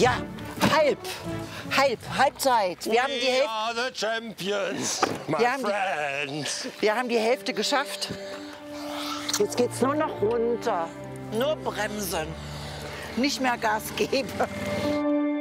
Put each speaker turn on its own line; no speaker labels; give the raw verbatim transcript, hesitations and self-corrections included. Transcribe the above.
Ja, halb. Halb, Halbzeit. Wir
We
haben die Hälfte.
are the champions, my
Wir haben die-
friends.
Wir haben die Hälfte geschafft. Jetzt geht's nur noch runter. Nur bremsen. Nicht mehr Gas geben.